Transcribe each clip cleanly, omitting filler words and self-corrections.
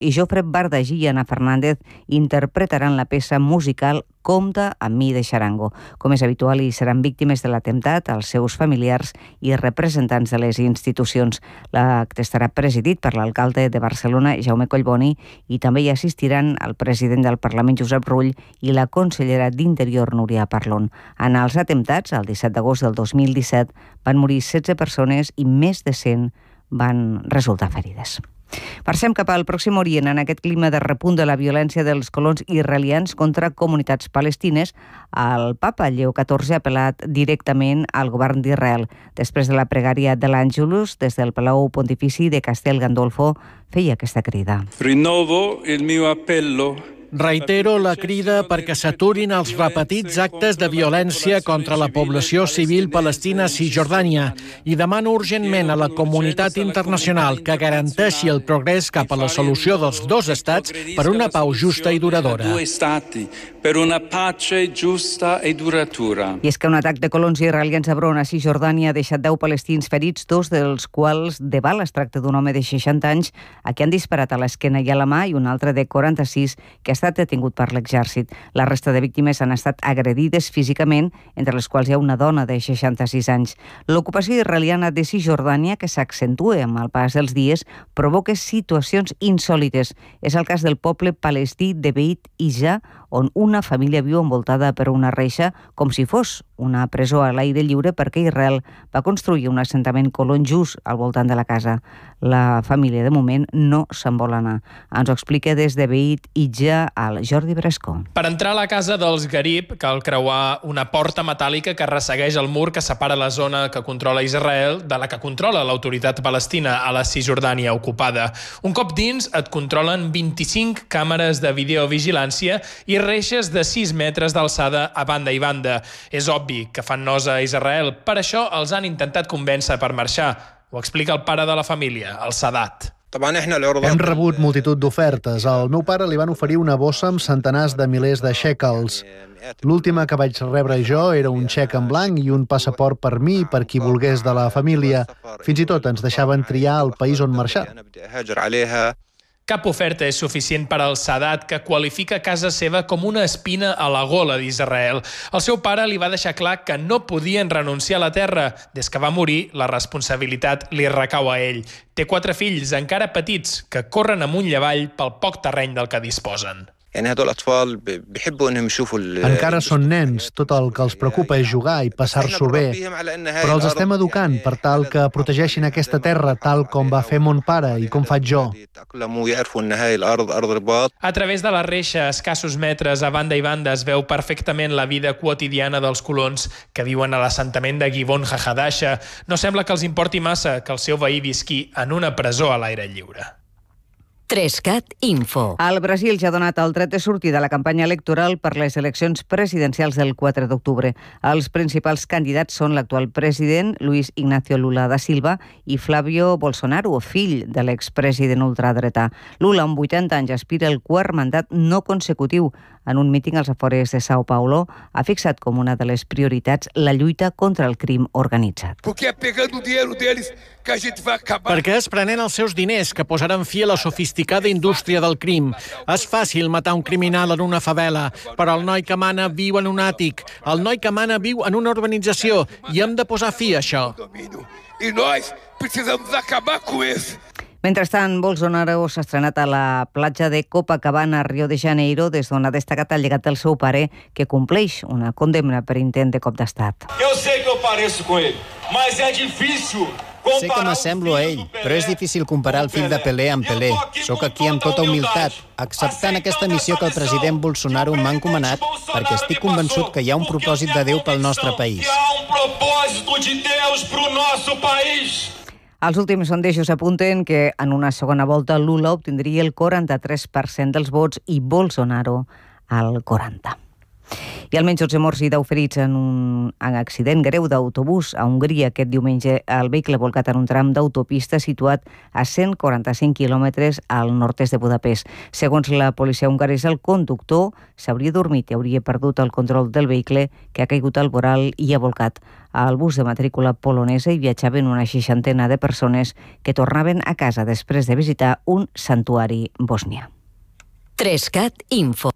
i Jofre Bardagí i Ana Fernández interpretaran la peça musical Compta amb mi de Xarango. Com és habitual, hi seran víctimes de l'atemptat, els seus familiars i representants de les institucions. L'acte estarà presidit per l'alcalde de Barcelona, Jaume Collboni, i també hi assistiran el president del Parlament, Josep Rull, i la consellera d'Interior, Núria Parlon. En els atemptats, el 17 d'agost del 2017, van morir 16 persones i més de 100 van resultar ferides. Marxem cap al Pròxim Orient. En aquest clima de repunt de la violència dels colons israelians contra comunitats palestines, el papa Lleó XIV ha apel·lat directament al govern d'Israel. Després de la pregària de l'Àngelus, des del Palau Pontifici de Castel Gandolfo, feia aquesta crida. Rinnovo il mio appello. Reitero la crida perquè s'aturin els repetits actes de violència contra la població civil palestina a Cisjordània i demano urgentment a la comunitat internacional que garanteixi el progrés cap a la solució dels dos estats per una pau justa i duradora. Per una pace giusta e duratura. I és que un atac de colons israelians a Hebron, a Cisjordània, ha deixat 10 palestins ferits, 2 dels quals de bala. Es tracta d'un home de 60 anys a qui han disparat a l'esquena i a la mà, i un altre de 46 que ha estat detingut per l'exèrcit. La resta de víctimes han estat agredides físicament, entre les quals hi ha una dona de 66 anys. L'ocupació israeliana de Cisjordània, que s'accentua amb el pas dels dies, provoca situacions insòlites. És el cas del poble palestí de Beit Ija, on una família viu envoltada per una reixa com si fos una presó a l'aire lliure, perquè Israel va construir un assentament colon just al voltant de la casa. La família, de moment, no se'n vol anar. Ens ho explica des de Beit Ija el Jordi Brescó. Per entrar a la casa dels Garib cal creuar una porta metàl·lica que ressegueix el mur que separa la zona que controla Israel de la que controla l'autoritat palestina a la Cisjordània ocupada. Un cop dins et controlen 25 càmeres de videovigilància i reixes de 6 metres d'alçada a banda i banda. És obvi que fan nosa a Israel, per això els han intentat convèncer per marxar. Ho explica el pare de la família, el Sadat. Hem rebut multitud d'ofertes. Al meu pare li van oferir una bossa amb centenars de milers de shekels. L'última que vaig rebre jo era un xec en blanc i un passaport per mi i per qui volgués de la família. Fins i tot ens deixaven triar el país on marxar. Cap oferta és suficient per al Sadat, que qualifica casa seva com una espina a la gola d'Israel. El seu pare li va deixar clar que no podien renunciar a la terra. Des que va morir, la responsabilitat li recau a ell. Té 4 fills, encara petits, que corren amunt i avall pel poc terreny del que disposen. Encara són nens, tot el que els preocupa és jugar i passar-s'ho bé. Però els estem educant per tal que protegeixin aquesta terra tal com va fer mon pare i com faig jo. A través de la reixa, a escassos metres a banda i banda, es veu perfectament la vida quotidiana dels colons que viuen a l'assentament de Givon HaHadasha. No sembla que els importi massa que el seu veí visqui en una presó a l'aire lliure. 3CAT Info. El Brasil ja ha donat el tret de sortida a la campanya electoral per les eleccions presidencials del 4 d'octubre. Els principals candidats són l'actual president, Luis Ignacio Lula da Silva, i Flávio Bolsonaro, fill de l'expresident ultradretà. Lula, amb 80 anys, aspira al 4º mandat no consecutiu. En un míting als afores de São Paulo, ha fixat com una de les prioritats la lluita contra el crim organitzat. Perquè és prenent els seus diners que posaran fi a la sofisticada indústria del crim. És fàcil matar un criminal en una favela, però el noi que mana viu en un àtic. El noi que mana viu en una urbanització i hem de posar fi a això. Mentrestant, Bolsonaro s'ha estrenat a la platja de Copacabana, a Rio de Janeiro, des d'on ha destacat el llegat del seu pare, que compleix una condemna per intent de cop d'estat. Sé que m'assemblo a ell, però és difícil comparar el fill de Pelé amb Pelé. Soc aquí amb tota humilitat, acceptant aquesta missió que el president Bolsonaro m'ha encomanat, perquè estic convençut que hi ha un propòsit de Déu pel nostre país. Els últims sondejos apunten que en una segona volta Lula obtindria el 43% dels vots i Bolsonaro el 40%. I almenys 11 morts i 10 ferits en un accident greu d'autobús a Hongria aquest diumenge. El vehicle volcat en un tram d'autopista situat a 145 quilòmetres al nord-est de Budapest. Segons la policia hongaresa, el conductor s'hauria dormit i hauria perdut el control del vehicle, que ha caigut al voral i ha volcat. Al bus de matrícula polonesa hi viatjaven una 60 de persones que tornaven a casa després de visitar un santuari bosnià. 3CAT Info.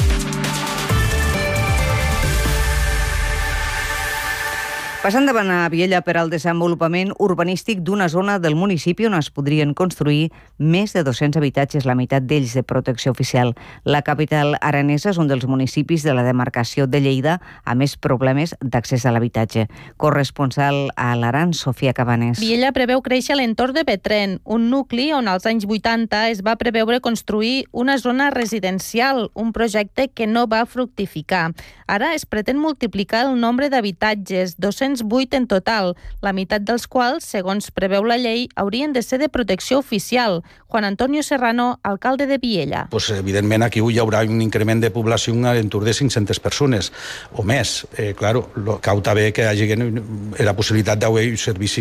Passant davant a Viella per al desenvolupament urbanístic d'una zona del municipi on es podrien construir més de 200 habitatges, la meitat d'ells de protecció oficial. La capital aranesa és un dels municipis de la demarcació de Lleida amb més problemes d'accés a l'habitatge. Corresponsal a l'Aran, Sofia Cabanes. Viella preveu créixer a l'entorn de Petren, un nucli on als anys 80 es va preveure construir una zona residencial, un projecte que no va fructificar. Ara es pretén multiplicar el nombre d'habitatges, 208 en total, la meitat dels quals, segons preveu la llei, haurien de ser de protecció oficial. Juan Antonio Serrano, alcalde de Viella. Pues, evidentment, aquí hi haurà un increment de població a l'entorn de 500 persones o més. Claro, cal també que hi hagi la possibilitat d'haver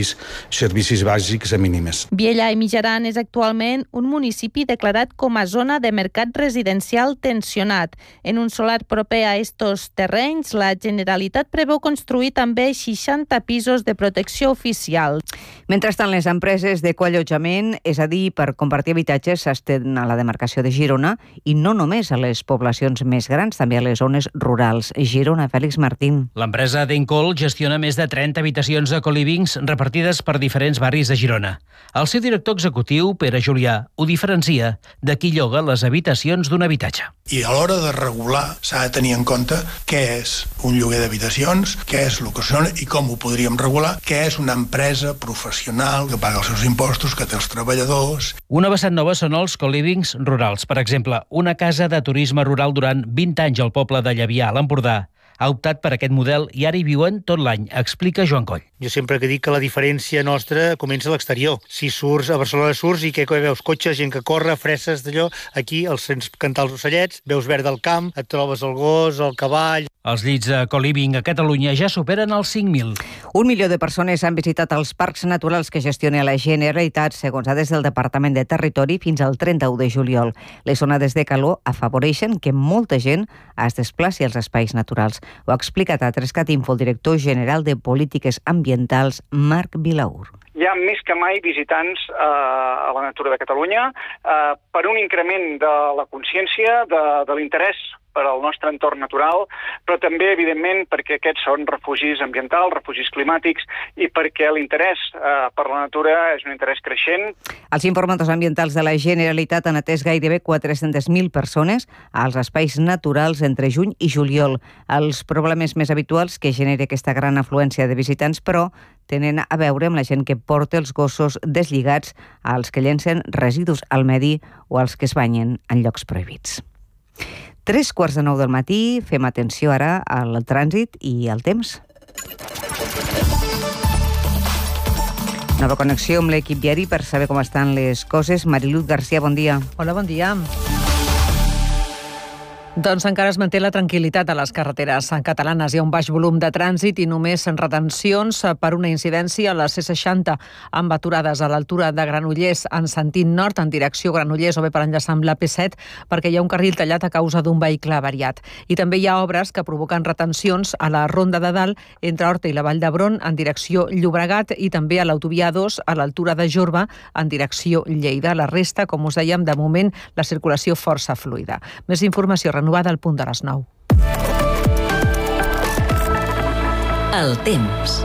servicis bàsics mínims. Viella i Mijaran és actualment un municipi declarat com a zona de mercat residencial tensionat. En un solar proper a estos terrenys, la Generalitat preveu construir també 60 pisos de protecció oficial. Mentrestant, les empreses de coallotjament, és a dir, per compartir habitatges, s'estén a la demarcació de Girona i no només a les poblacions més grans, també a les zones rurals. Girona, Fèlix Martín. L'empresa Dencol gestiona més de 30 habitacions de colivings repartides per diferents barris de Girona. El seu director executiu, Pere Julià, ho diferencia de qui lloga les habitacions d'un habitatge. I a l'hora de regular s'ha de tenir en compte què és un lloguer d'habitacions, què és el que són i com ho podríem regular, què és una empresa professional que paga els seus impostos, que té els treballadors. Una vessant nova són els colivings rurals. Per exemple, una casa de turisme rural durant 20 anys al poble de Llavià, a l'Empordà, ha optat per aquest model i ara hi viuen tot l'any, explica Joan Coll. Jo sempre que dic que la diferència nostra comença a l'exterior. Si surts a Barcelona surts i què veus? Cotxes, gent que corre, freses d'allò. Aquí els sents cantar els ocellets, veus verd del camp, et trobes el gos, el cavall. Els llits de coliving a Catalunya ja superen els 5.000. 1 milió de persones han visitat els parcs naturals que gestiona la Generalitat, segons dades del Departament de Territori, fins al 31 de juliol. Les onades de calor afavoreixen que molta gent es desplaci als espais naturals. Ho ha explicat a 3CAT Info el director general de Polítiques Ambientals, Marc Vilaur. Hi ha més que mai visitants a la natura de Catalunya per un increment de la consciència, de l'interès per al nostre entorn natural, però també, evidentment, perquè aquests són refugis ambientals, refugis climàtics, i perquè l'interès per la natura és un interès creixent. Els informadors ambientals de la Generalitat han atès gairebé 400.000 persones als espais naturals entre juny i juliol. Els problemes més habituals que genera aquesta gran afluència de visitants, però, tenen a veure amb la gent que porta els gossos deslligats, als que llencen residus al medi o als que es banyen en llocs prohibits. 3:45 del matí, fem atenció ara al trànsit i al temps. Nova connexió amb l'equip diari per saber com estan les coses. Mariluz García, bon dia. Hola, bon dia. Doncs encara es manté la tranquil·litat a les carreteres catalanes. Hi ha un baix volum de trànsit i només retencions per una incidència a la C60 amb aturades a l'altura de Granollers en sentit nord en direcció Granollers o bé per enllaçar amb l'AP7 perquè hi ha un carril tallat a causa d'un vehicle avariat. I també hi ha obres que provoquen retencions a la Ronda de Dalt entre Horta i la Vall d'Hebron en direcció Llobregat i també a l'autovia 2 a l'altura de Jorba en direcció Lleida. La resta, com us dèiem, de moment la circulació força fluida. Més informació renovada al punt de les 9. El temps.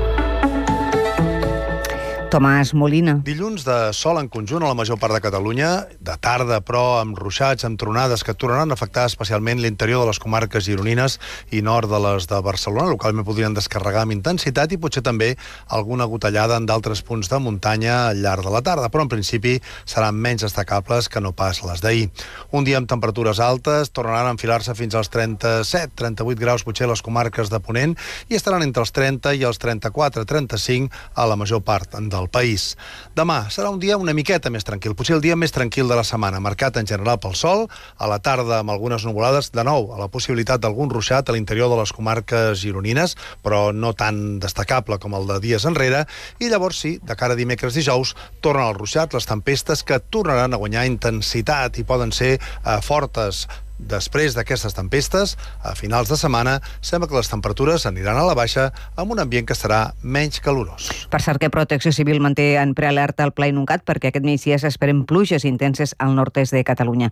Tomàs Molina. Dilluns de sol en conjunt a la major part de Catalunya, de tarda però amb ruixats, amb tronades que tornaran a afectar especialment l'interior de les comarques gironines i nord de les de Barcelona, localment podrien descarregar amb intensitat i potser també alguna gotellada en d'altres punts de muntanya al llarg de la tarda, però en principi seran menys destacables que no pas les d'ahir. Un dia amb temperatures altes, tornaran a enfilar-se fins als 37-38 graus potser a les comarques de Ponent i estaran entre els 30 i els 34-35 a la major part del del país. Demà serà un dia una miqueta més tranquil, potser el dia més tranquil de la setmana, marcat en general pel sol, a la tarda amb algunes nuvolades, de nou, a la possibilitat d'algun ruixat a l'interior de les comarques gironines, però no tan destacable com el de dies enrere, i llavors sí, de cara a dimecres dijous, tornen el ruixat, les tempestes que tornaran a guanyar intensitat i poden ser fortes. Després d'aquestes tempestes, a finals de setmana, sembla que les temperatures aniran a la baixa amb un ambient que serà menys calorós. Per cert que Protecció Civil manté en prealerta el Pla Inuncat perquè aquest migdia s'esperen pluges intenses al nord-est de Catalunya.